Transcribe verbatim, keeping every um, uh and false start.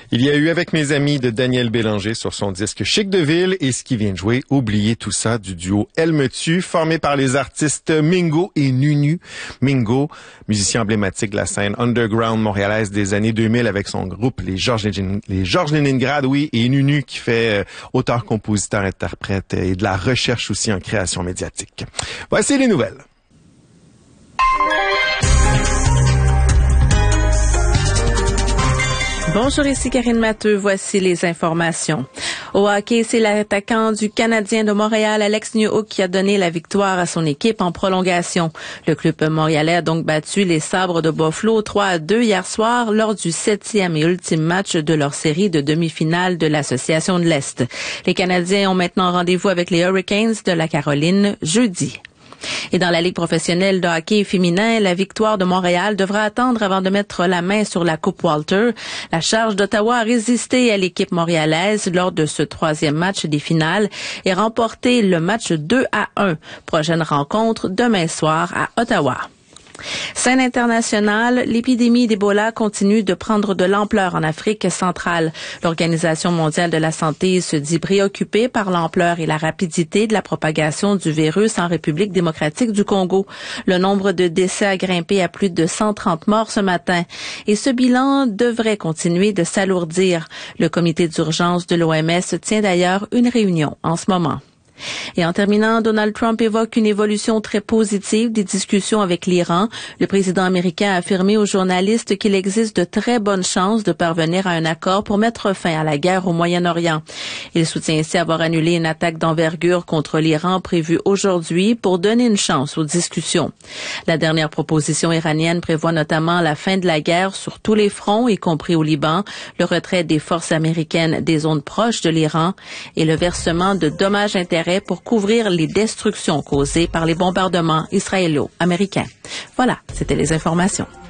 Il y a eu Avec mes amis de Daniel Bélanger sur son disque Chic de ville et ce qui vient de jouer Oubliez tout ça du duo Elle me tue, formé par les artistes Mingo et Nunu. Mingo, musicien emblématique de la scène underground montréalaise des années deux mille avec son groupe Les Georges les Georges Leningrad, oui, et Nunu qui fait euh, auteur, compositeur, interprète et de la recherche aussi en création médiatique. Voici les nouvelles. Bonjour, ici Karine Matteux. Voici les informations. Au hockey, c'est l'attaquant du Canadien de Montréal, Alex Newhook, qui a donné la victoire à son équipe en prolongation. Le club montréalais a donc battu les Sabres de Buffalo trois à deux hier soir lors du septième et ultime match de leur série de demi-finale de l'Association de l'Est. Les Canadiens ont maintenant rendez-vous avec les Hurricanes de la Caroline jeudi. Et dans la Ligue professionnelle de hockey féminin, la victoire de Montréal devra attendre avant de mettre la main sur la Coupe Walter. La charge d'Ottawa a résisté à l'équipe montréalaise lors de ce troisième match des finales et remporté le match deux à un. Prochaine rencontre demain soir à Ottawa. Scène internationale, l'épidémie d'Ebola continue de prendre de l'ampleur en Afrique centrale. L'Organisation mondiale de la santé se dit préoccupée par l'ampleur et la rapidité de la propagation du virus en République démocratique du Congo. Le nombre de décès a grimpé à plus de cent trente morts ce matin et ce bilan devrait continuer de s'alourdir. Le comité d'urgence de l'O M S tient d'ailleurs une réunion en ce moment. Et en terminant, Donald Trump évoque une évolution très positive des discussions avec l'Iran. Le président américain a affirmé aux journalistes qu'il existe de très bonnes chances de parvenir à un accord pour mettre fin à la guerre au Moyen-Orient. Il soutient ainsi avoir annulé une attaque d'envergure contre l'Iran prévue aujourd'hui pour donner une chance aux discussions. La dernière proposition iranienne prévoit notamment la fin de la guerre sur tous les fronts, y compris au Liban, le retrait des forces américaines des zones proches de l'Iran et le versement de dommages-intérêts pour couvrir les destructions causées par les bombardements israélo-américains. Voilà, c'était les informations.